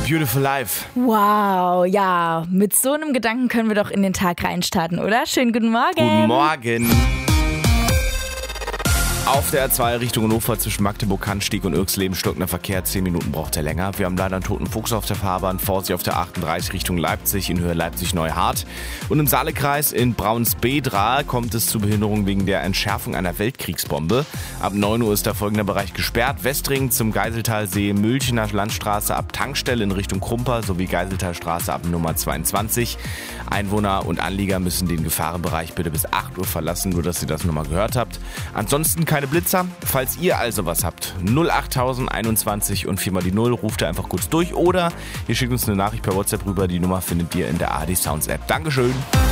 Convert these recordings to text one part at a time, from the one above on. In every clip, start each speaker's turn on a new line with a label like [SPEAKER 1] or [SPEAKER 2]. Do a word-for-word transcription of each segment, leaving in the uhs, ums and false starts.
[SPEAKER 1] Beautiful Life.
[SPEAKER 2] Wow, ja, mit so einem Gedanken können wir doch in den Tag reinstarten, oder? Schönen guten Morgen.
[SPEAKER 1] Guten Morgen. Auf der A zwei Richtung Hannover zwischen Magdeburg-Cannstatt und Irxleben stockender Verkehr. zehn Minuten braucht er länger. Wir haben leider einen toten Fuchs auf der Fahrbahn. Vorsicht auf der achtunddreißig Richtung Leipzig in Höhe Leipzig-Neuhardt. Und im Saalekreis in Braunsbedra kommt es zu Behinderungen wegen der Entschärfung einer Weltkriegsbombe. Ab neun Uhr ist der folgende Bereich gesperrt. Westring zum Geiseltalsee, Mülchener Landstraße ab Tankstelle in Richtung Krumper sowie Geiseltalstraße ab Nummer zweiundzwanzig. Einwohner und Anlieger müssen den Gefahrenbereich bitte bis acht Uhr verlassen, nur dass ihr das nochmal gehört habt. Ansonsten keine Blitzer. Falls ihr also was habt, null acht einundzwanzig und viermal die null, ruft ihr einfach kurz durch oder ihr schickt uns eine Nachricht per WhatsApp rüber. Die Nummer findet ihr in der A D Sounds App. Dankeschön.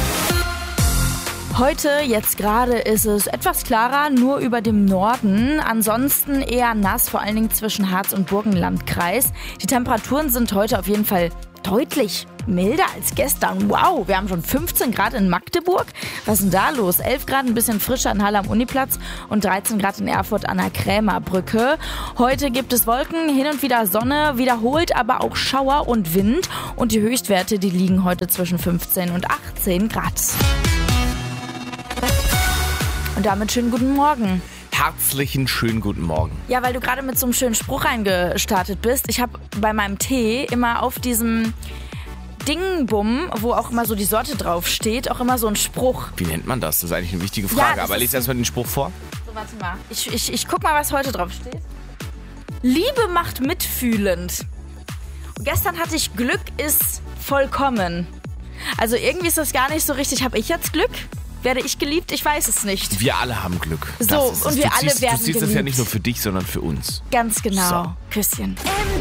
[SPEAKER 2] Heute, jetzt gerade, ist es etwas klarer, nur über dem Norden. Ansonsten eher nass, vor allen Dingen zwischen Harz und Burgenlandkreis. Die Temperaturen sind heute auf jeden Fall deutlich milder als gestern. Wow, wir haben schon fünfzehn Grad in Magdeburg. Was ist denn da los? elf Grad, ein bisschen frischer in Halle am Uniplatz und dreizehn Grad in Erfurt an der Krämerbrücke. Heute gibt es Wolken, hin und wieder Sonne, wiederholt aber auch Schauer und Wind. Und die Höchstwerte, die liegen heute zwischen fünfzehn und achtzehn Grad. Und damit schönen guten Morgen.
[SPEAKER 1] Herzlichen schönen guten Morgen.
[SPEAKER 2] Ja, weil du gerade mit so einem schönen Spruch reingestartet bist. Ich habe bei meinem Tee immer auf diesem Dingbum, wo auch immer so die Sorte drauf steht, auch immer so ein Spruch.
[SPEAKER 1] Wie nennt man das? Das ist eigentlich eine wichtige Frage.
[SPEAKER 2] Ja,
[SPEAKER 1] aber lies erstmal den Spruch vor.
[SPEAKER 2] So, warte mal. Ich, ich, ich guck mal, was heute drauf steht. Liebe macht mitfühlend. Und gestern hatte ich Glück ist vollkommen. Also irgendwie ist das gar nicht so richtig. Habe ich jetzt Glück? Werde ich geliebt? Ich weiß es nicht.
[SPEAKER 1] Wir alle haben Glück.
[SPEAKER 2] So, und wir alle werden geliebt.
[SPEAKER 1] Du siehst es ja nicht nur für dich, sondern für uns.
[SPEAKER 2] Ganz genau.
[SPEAKER 1] So.
[SPEAKER 2] Küsschen.